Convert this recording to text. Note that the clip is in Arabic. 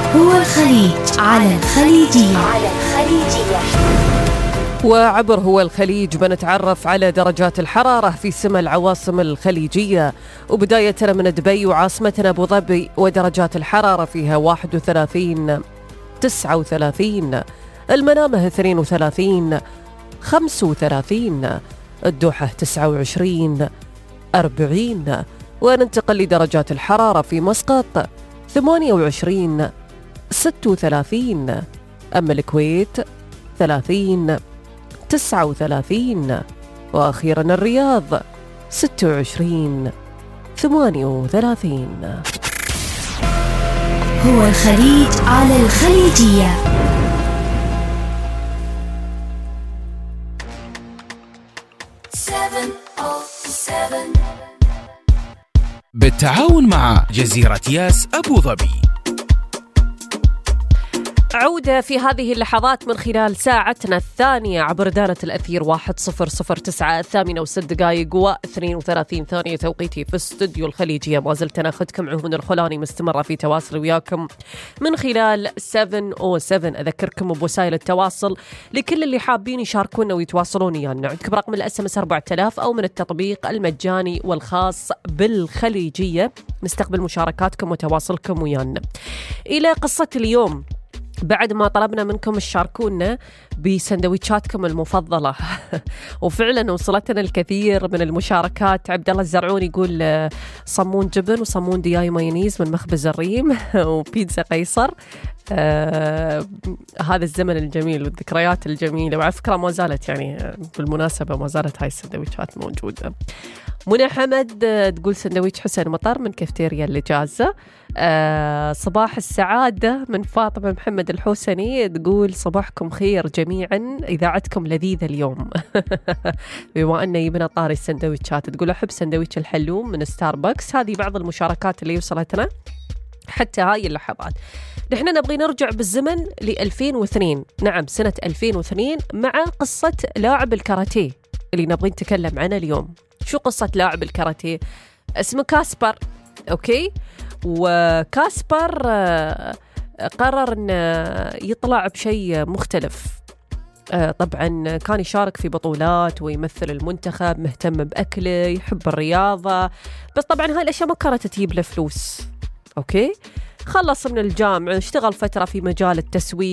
هو الخليج على الخليجية. وعبر هو الخليج بنتعرف على درجات الحرارة في سما العواصم الخليجية، وبداية من دبي وعاصمتنا أبو ظبي ودرجات الحرارة فيها 31 39، المنامة 32 35، الدوحة 29 40، وننتقل لدرجات الحرارة في مسقط 28 36، أما الكويت 30 39، وأخيرا الرياض 26 38. هو الخليج على الخليجية. بالتعاون مع جزيرة ياس أبو ظبي. عودة في هذه اللحظات من خلال ساعتنا الثانية عبر دارة الأثير 1009 8:06 و32 ثانية توقيتي في استوديو الخليجية. ما زلت أخذكم عهون الخلاني مستمرة في تواصل وياكم من خلال 707. أذكركم بوسائل التواصل لكل اللي حابين يشاركونا ويتواصلون ويانا. عندكم رقم الSMS 4000 أو من التطبيق المجاني والخاص بالخليجية. نستقبل مشاركاتكم وتواصلكم ويانا. إلى قصة اليوم، بعد ما طلبنا منكم تشاركونا بسندويتشاتكم المفضلة وفعلا وصلتنا الكثير من المشاركات. عبد الله الزرعون يقول صمون جبن وصمون دياي مايونيز من مخبز الريم وبيتزا قيصر. هذا الزمن الجميل والذكريات الجميلة، وعلى فكرة ما زالت يعني بالمناسبة ما زالت هاي السندويتشات موجودة. منى حمد تقول سندويتش حسين مطر من كافتيريا اللجازة. صباح السعادة من فاطمة محمد الحسني تقول صباحكم خير جميعا، إذاعتكم لذيذة اليوم. بما أنه يبنى طاري السندويتشات تقول أحب سندويتش الحلوم من ستاربكس. هذه بعض المشاركات اللي وصلتنا حتى هاي اللحظات. نحن نبغي نرجع بالزمن ل2002، نعم سنة 2002، مع قصة لاعب الكاراتيه اللي نبغي نتكلم عنه اليوم. شو قصة لاعب الكاراتيه؟ اسمه كاسبر، أوكي؟ وكاسبر قرر أن يطلع بشيء مختلف. طبعا كان يشارك في بطولات ويمثل المنتخب، مهتم بأكله، يحب الرياضة، بس طبعا هاي الأشياء ما كانت تجيب له فلوس. أوكي؟ خلص من الجامعة، اشتغل فترة في مجال التسويق